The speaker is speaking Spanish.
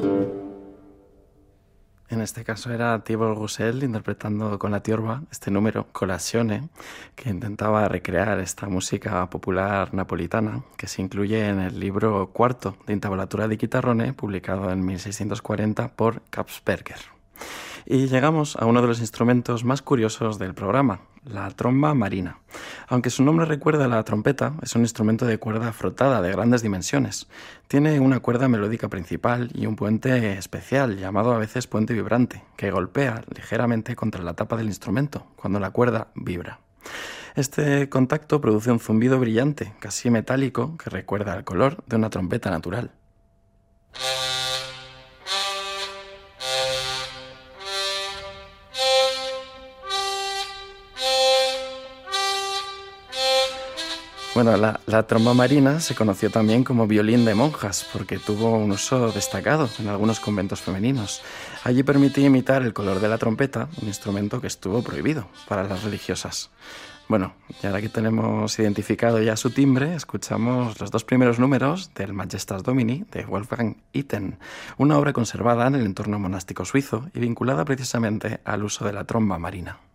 En este caso era Thibaut Roussel interpretando con la tiorba este número, Colazione, que intentaba recrear esta música popular napolitana que se incluye en el libro cuarto de Intabolatura di Chitarrone, publicado en 1640 por Kapsberger. Y llegamos a uno de los instrumentos más curiosos del programa, la tromba marina. Aunque su nombre recuerda a la trompeta, es un instrumento de cuerda frotada de grandes dimensiones. Tiene una cuerda melódica principal y un puente especial, llamado a veces puente vibrante, que golpea ligeramente contra la tapa del instrumento, cuando la cuerda vibra. Este contacto produce un zumbido brillante, casi metálico, que recuerda al color de una trompeta natural. Bueno, la tromba marina se conoció también como violín de monjas porque tuvo un uso destacado en algunos conventos femeninos. Allí permitía imitar el color de la trompeta, un instrumento que estuvo prohibido para las religiosas. Bueno, y ahora que tenemos identificado ya su timbre, escuchamos los dos primeros números del Majestas Domini de Wolfgang Itten, una obra conservada en el entorno monástico suizo y vinculada precisamente al uso de la tromba marina.